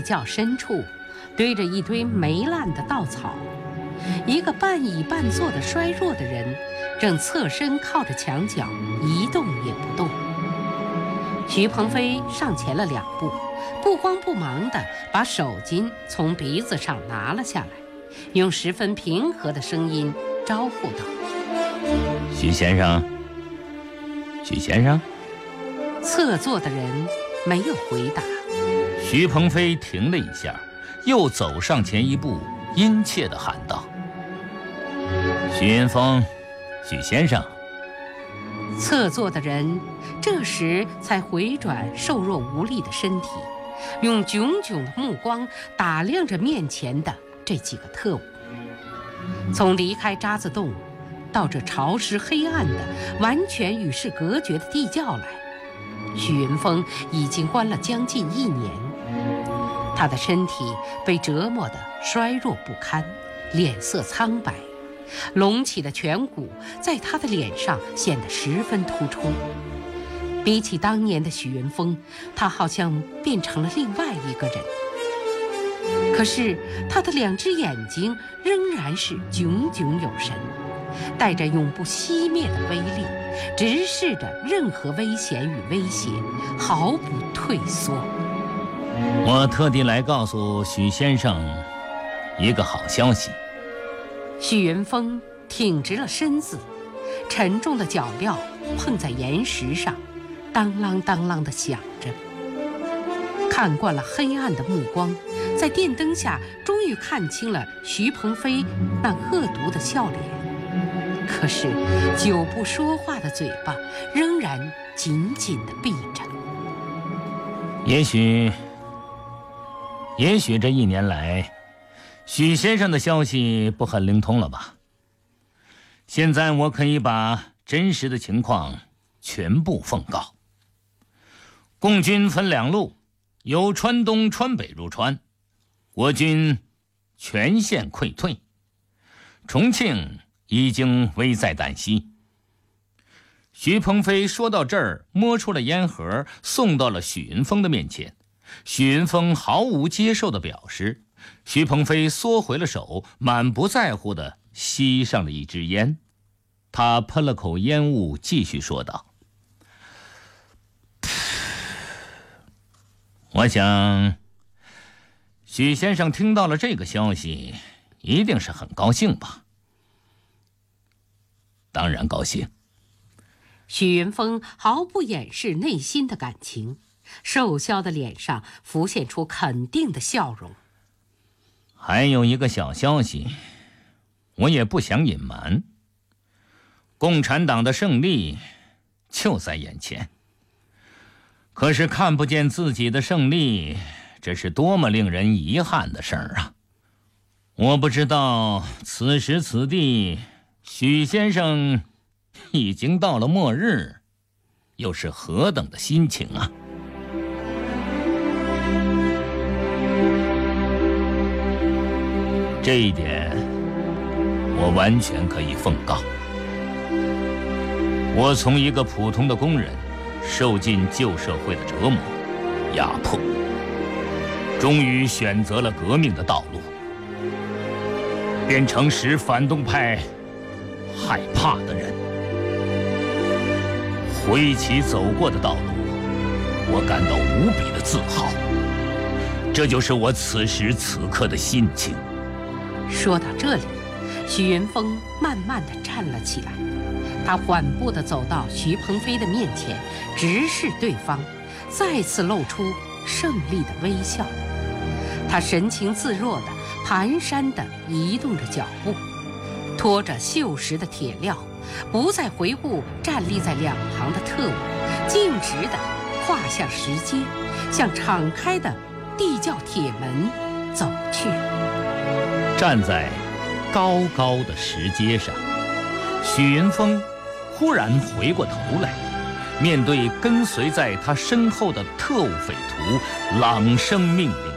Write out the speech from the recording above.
窖深处堆着一堆霉烂的稻草，一个半倚半坐的衰弱的人正侧身靠着墙角，一动也不动。徐鹏飞上前了2步，不慌不忙地把手巾从鼻子上拿了下来，用十分平和的声音招呼道：“ 徐先生，徐先生。” 侧坐的人没有回答。 徐鹏飞停了一下，又走上前一步，殷切地喊道：“徐云峰，许先生。” 侧坐的人这时才回转瘦弱无力的身体，用炯炯的目光打量着面前的这几个特务。从离开渣滓洞到这潮湿黑暗的完全与世隔绝的地窖来，许云峰已经关了将近1年。他的身体被折磨得衰弱不堪，脸色苍白，隆起的颧骨在他的脸上显得十分突出。比起当年的许云峰，他好像变成了另外一个人。可是他的2只眼睛仍然是炯炯有神，带着永不熄灭的威力，直视着任何危险与威胁，毫不退缩。 我特地来告诉许先生一个好消息。 许云峰挺直了身子，沉重的脚镣碰在岩石上，当啷当啷地响着。看惯了黑暗的目光，在电灯下终于看清了徐鹏飞那恶毒的笑脸，可是久不说话的嘴巴仍然紧紧地闭着。 也许这1年来，许先生的消息不很灵通了吧？现在我可以把真实的情况全部奉告。共军分2路，由川东、川北入川，我军全线溃退，重庆已经危在旦夕。徐鹏飞说到这儿，摸出了烟盒，送到了许云峰的面前。许云峰毫无接受的表示，徐鹏飞缩回了手，满不在乎地吸上了一支烟。他喷了口烟雾，继续说道：“我想，许先生听到了这个消息，一定是很高兴吧？”“当然高兴。” 许云峰毫不掩饰内心的感情，瘦削的脸上浮现出肯定的笑容。 “还有一个小消息，我也不想隐瞒。共产党的胜利就在眼前，可是看不见自己的胜利，这是多么令人遗憾的事儿啊！我不知道此时此地，许先生已经到了末日，又是何等的心情啊！”这一点我完全可以奉告。我从一个普通的工人，受尽旧社会的折磨、压迫，终于选择了革命的道路，变成使反动派害怕的人。回起走过的道路，我感到无比的自豪。这就是我此时此刻的心情。 说到这里，许云峰慢慢地站了起来，他缓步地走到徐鹏飞的面前，直视对方，再次露出胜利的微笑。他神情自若地蹒跚地移动着脚步，拖着锈蚀的铁镣，不再回顾站立在两旁的特务，径直地跨向石阶，向敞开的地窖铁门走去。 站在高高的石阶上，许云峰忽然回过头来，面对跟随在他身后的特务匪徒，朗声命令：“